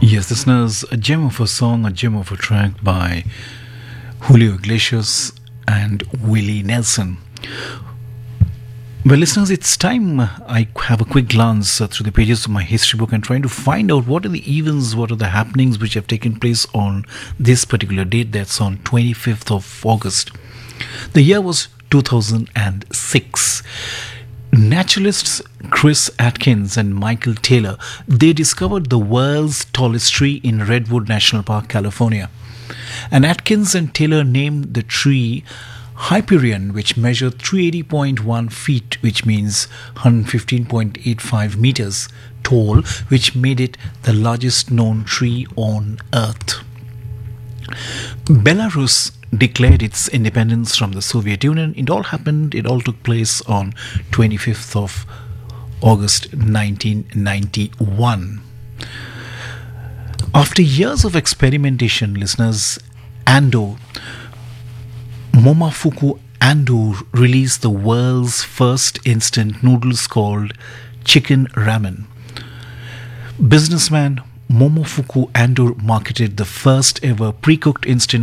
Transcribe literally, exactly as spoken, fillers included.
Yes, listeners, a gem of a song, a gem of a track by Julio Iglesias and Willie Nelson. Well, listeners, it's time I have a quick glance uh, through the pages of my history book and trying to find out what are the events, what are the happenings which have taken place on this particular date. That's on twenty-fifth of August. The year was two thousand six. Naturalists Chris Atkins and Michael Taylor, they discovered the world's tallest tree in Redwood National Park, California. And Atkins and Taylor named the tree Hyperion, which measured three hundred eighty point one feet, which means one hundred fifteen point eight five meters tall, which made it the largest known tree on Earth. Belarus declared its independence from the Soviet Union. It all happened, it all took place on twenty-fifth of August nineteen ninety-one. After years of experimentation, listeners, Ando, Momofuku Ando released the world's first instant noodles called chicken ramen. Businessman Momofuku Ando marketed the first ever pre-cooked instant